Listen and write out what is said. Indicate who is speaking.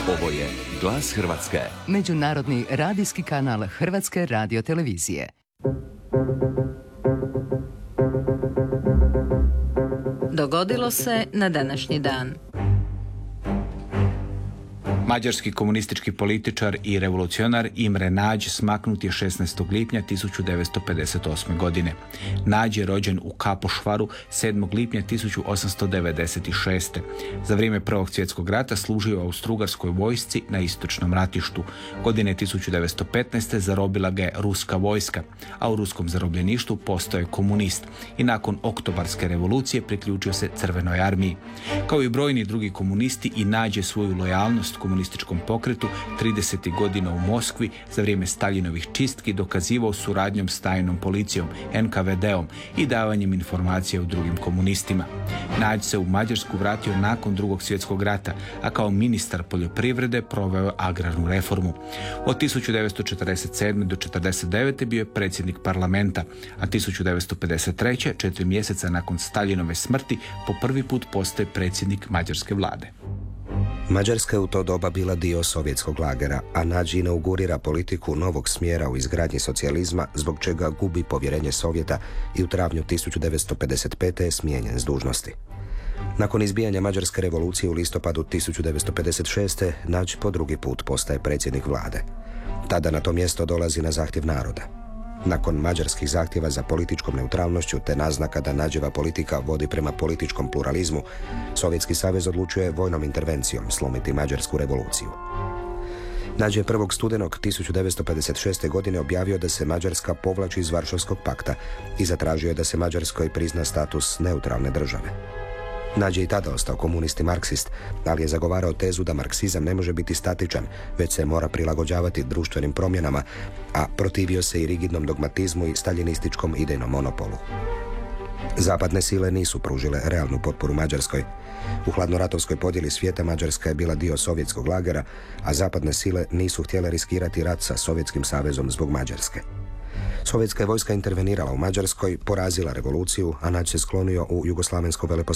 Speaker 1: Ovo je Glas Hrvatske.
Speaker 2: Međunarodni radijski kanal Hrvatske radiotelevizije.
Speaker 3: Dogodilo se na današnji dan.
Speaker 4: Mađarski komunistički političar i revolucionar Imre Nagy smaknut je 16. lipnja 1958. godine. Nagy je rođen u Kapošvaru 7. lipnja 1896. Za vrijeme Prvog svjetskog rata služio u Austrougarskoj vojsci na istočnom ratištu. Godine 1915. zarobila ga je ruska vojska, a u ruskom zarobljeništvu postao je komunist i nakon Oktobarske revolucije priključio se Crvenoj armiji. Kao i brojni drugi komunisti, i Nagy je svoju lojalnost komunističkom pokretu 30. godina u Moskvi za vrijeme Staljinovih čistki dokazivao suradnjom s tajnom policijom, NKVD-om i davanjem informacija o drugim komunistima. Nagy se u Mađarsku vratio nakon Drugog svjetskog rata, a kao ministar poljoprivrede proveo je agrarnu reformu. Od 1947. do 1949. bio je predsjednik parlamenta, a 1953. 4 mjeseca nakon Staljinove smrti, po prvi put postaje predsjednik mađarske vlade.
Speaker 5: Mađarska je u to doba bila dio sovjetskog lagera, a Nagy inaugurira politiku novog smjera u izgradnji socijalizma, zbog čega gubi povjerenje Sovjeta i u travnju 1955. je smijenjen s dužnosti. Nakon izbijanja Mađarske revolucije u listopadu 1956. Nagy po drugi put postaje predsjednik vlade. Tada na to mjesto dolazi na zahtjev naroda. Nakon mađarskih zahtjeva za političkom neutralnošću te naznaka da Nagyeva politika vodi prema političkom pluralizmu, Sovjetski savez odlučuje vojnom intervencijom slomiti Mađarsku revoluciju. Nagy je 1. studenog 1956. godine objavio da se Mađarska povlači iz Varšavskog pakta i zatražio je da se Mađarskoj prizna status neutralne države. Nagy je i tada ostao komunist i marksist, ali je zagovarao tezu da marksizam ne može biti statičan, već se mora prilagođavati društvenim promjenama, a protivio se i rigidnom dogmatizmu i staljinističkom idejnom monopolu. Zapadne sile nisu pružile realnu potporu Mađarskoj. U hladnoratovskoj podjeli svijeta Mađarska je bila dio sovjetskog lagera, a zapadne sile nisu htjele riskirati rat sa Sovjetskim savezom zbog Mađarske. Sovjetska je vojska intervenirala u Mađarskoj, porazila revoluciju, a Nagy se sklonio u jugoslavensko veleposlanstvo